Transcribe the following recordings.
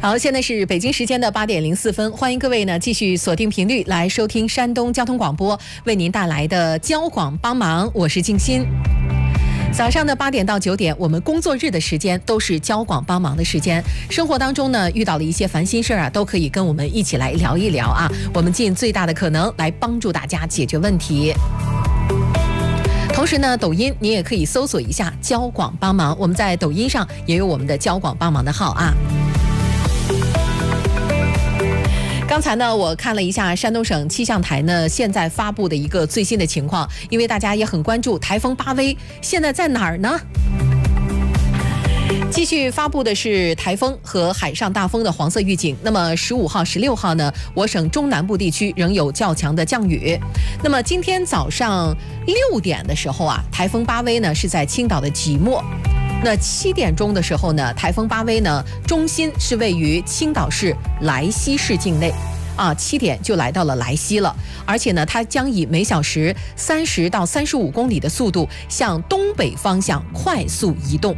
好，现在是北京时间的8点04分，欢迎各位呢继续锁定频率来收听山东交通广播为您带来的交广帮忙，我是静心。早上的8点到9点，我们工作日的时间都是交广帮忙的时间。生活当中呢，遇到了一些烦心事儿啊，都可以跟我们一起来聊一聊啊。我们尽最大的可能来帮助大家解决问题。同时呢，抖音你也可以搜索一下交广帮忙，我们在抖音上也有我们的交广帮忙的号啊。刚才呢，我看了一下山东省气象台呢现在发布的一个最新的情况，因为大家也很关注台风巴威现在在哪儿呢？继续发布的是台风和海上大风的黄色预警。那么15号、16号呢，我省中南部地区仍有较强的降雨。那么今天早上6点的时候啊，台风巴威呢是在青岛的即墨。那7点钟的时候呢，台风巴威呢中心是位于青岛市莱西市境内啊，7点就来到了莱西了，而且呢，它将以每小时30到35公里的速度向东北方向快速移动。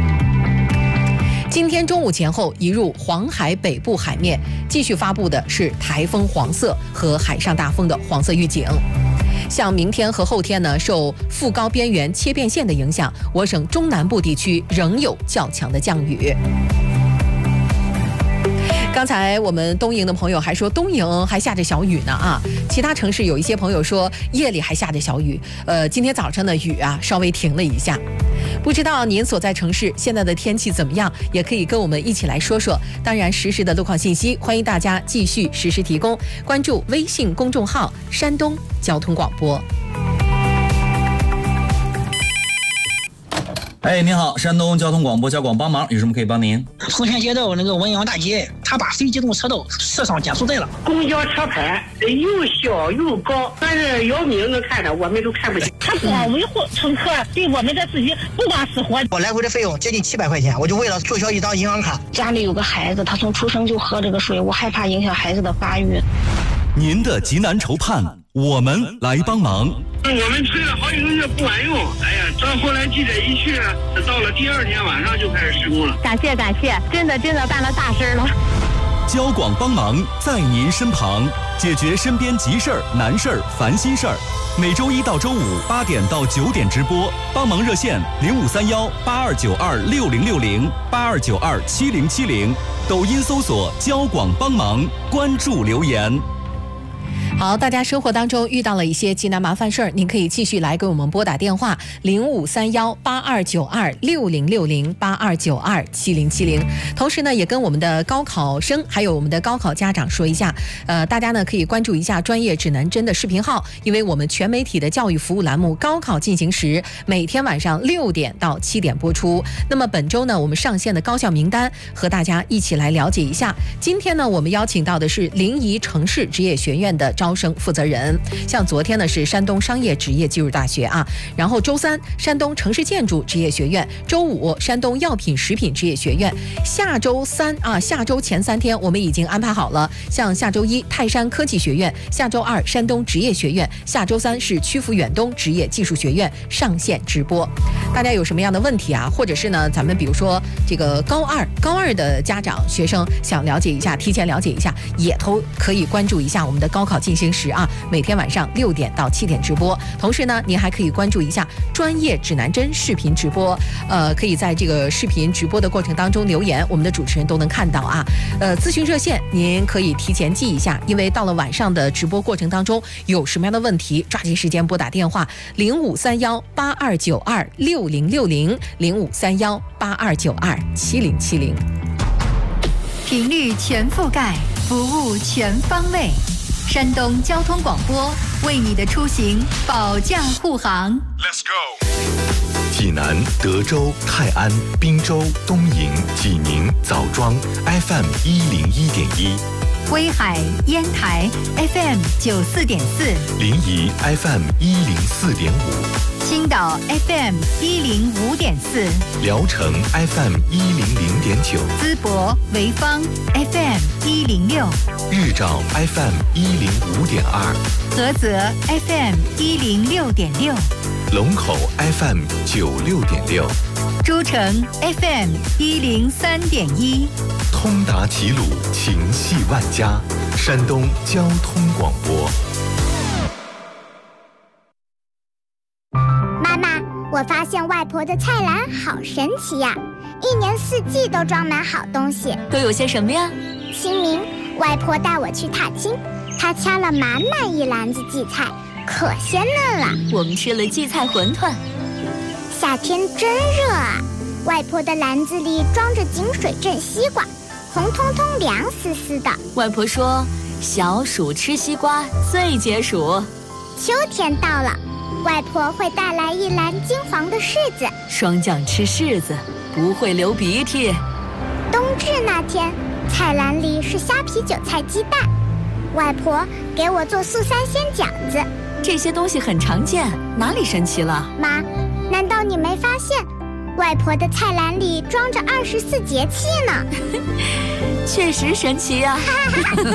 今天中午前后移入黄海北部海面，继续发布的是台风黄色和海上大风的黄色预警。像明天和后天呢，受副高边缘切变线的影响，我省中南部地区仍有较强的降雨。刚才我们东营的朋友还说东营还下着小雨呢啊，其他城市有一些朋友说夜里还下着小雨，今天早上的雨啊稍微停了一下。不知道您所在城市现在的天气怎么样，也可以跟我们一起来说说。当然实时的路况信息欢迎大家继续实时提供，关注微信公众号山东交通广播。 哎，您好，山东交通广播交广帮忙，有什么可以帮您？ 奉贤街道那个文阳大街，他把非机动车道设上减速带了。 公交车牌又小又高，但是姚明能看着，我们都看不见。 他光维护乘客对我们的自己不管死活。 我来回的费用接近700块钱，我就为了注销一张银行卡。 家里有个孩子，他从出生就喝这个水，我害怕影响孩子的发育。 您的急难愁盼，我们来帮忙。 我们催了好几个月不管用，哎呀，到后来记者一去，到了第2天晚上就开始施工了。 感谢，真的办了大事了。 交广帮忙在您身旁，解决身边急事儿、难事儿、烦心事儿。每周1到周58点到9点直播，帮忙热线05318292606082927070，抖音搜索交广帮忙，关注留言。 好，大家生活当中遇到了一些急难麻烦事儿，您可以继续来给我们拨打电话05318292606082927070。同时呢，也跟我们的高考生还有我们的高考家长说一下，大家呢可以关注一下专业指南针的视频号，因为我们全媒体的教育服务栏目高考进行时每天晚上6点到7点播出。那么本周呢，我们上线的高校名单和大家一起来了解一下。今天呢，我们邀请到的是临沂城市职业学院的招生负责人，像昨天呢是山东商业职业技术大学啊，然后周3山东城市建筑职业学院，周5山东药品食品职业学院，下周前3天我们已经安排好了，像下周1泰山科技学院，下周2山东职业学院，下周3是曲阜远东职业技术学院上线直播。大家有什么样的问题啊，或者是呢咱们比如说这个高二的家长学生想了解一下，提前了解一下，也都可以关注一下我们的高考进行时啊，每天晚上6点到7点直播。同时呢，您还可以关注一下专业指南针视频直播，可以在这个视频直播的过程当中留言，我们的主持人都能看到啊。咨询热线您可以提前记一下，因为到了晚上的直播过程当中有什么样的问题，抓紧时间拨打电话0531829060，0531827070。 频率全覆盖，服务全方位。山东交通广播为你的出行保驾护航。 Let's go。 济南、德州、泰安、滨州、东营、济宁、枣庄 FM 101.1， 威海、烟台 FM 94.4， 临沂 FM 104.5， 青岛 FM 105.4， 聊城 FM 100.9， 淄博、潍坊 FM 106， 日照 FM 105.2， 菏泽 FM 106.6， 龙口 FM 96.6。 诸城 FM 103.1， 通达齐鲁，情系万家，山东交通广播。 妈妈，我发现外婆的菜篮好神奇呀，一年四季都装满好东西。 都有些什么呀？ 清明，外婆带我去踏青，她掐了满满一篮子荠菜，可鲜嫩了。 我们吃了荠菜馄饨。 夏天真热啊，外婆的篮子里装着井水镇西瓜，红彤彤凉丝丝的。 外婆说，小暑吃西瓜最解暑。 秋天到了，外婆会带来一篮金黄的柿子， 霜降吃柿子不会流鼻涕。 冬至那天，菜篮里是虾皮韭菜鸡蛋，外婆给我做素三鲜饺子。 这些东西很常见，哪里神奇了？ 妈，难道你没发现，外婆的菜篮里装着24节气呢？ 确实神奇呀。